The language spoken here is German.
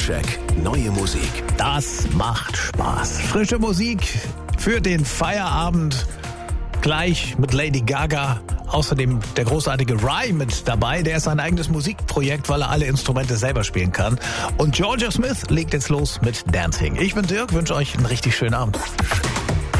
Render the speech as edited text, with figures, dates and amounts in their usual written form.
Soundcheck. Neue Musik. Das macht Spaß. Frische Musik für den Feierabend. Gleich mit Lady Gaga. Außerdem der großartige Rye mit dabei. Der ist sein eigenes Musikprojekt, weil er alle Instrumente selber spielen kann. Und Georgia Smith legt jetzt los mit Dancing. Ich bin Dirk, wünsche euch einen richtig schönen Abend.